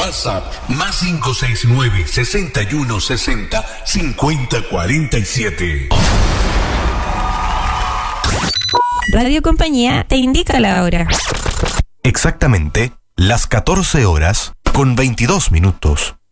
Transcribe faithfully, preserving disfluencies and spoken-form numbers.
WhatsApp más cinco seis nueve, sesenta y uno, sesenta, cincuenta, cuarenta y siete. Radio Compañía te indica la hora. Exactamente las catorce horas con veintidós minutos.